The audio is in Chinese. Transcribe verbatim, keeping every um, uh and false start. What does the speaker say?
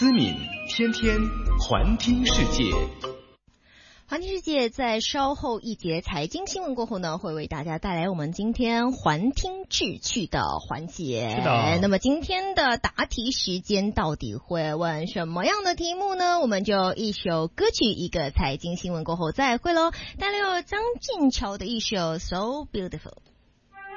思敏天天环听世界。 环听世界在稍后一节财经新闻过后呢，会为大家带来我们今天环听智趣的环节。 是的。 那么今天的答题时间到底会问什么样的题目呢？我们就一首歌曲一个财经新闻过后再会咯。带来有张静桥的一首 So Beautiful。